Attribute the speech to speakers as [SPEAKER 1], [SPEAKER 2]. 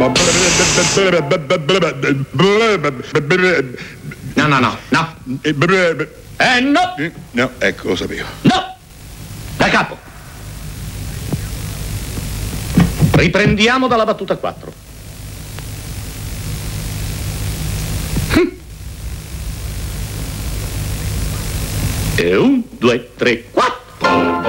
[SPEAKER 1] No. No.
[SPEAKER 2] No, ecco, lo sapevo.
[SPEAKER 1] No! Da capo. Riprendiamo dalla battuta 4. E 1, 2, 3, 4.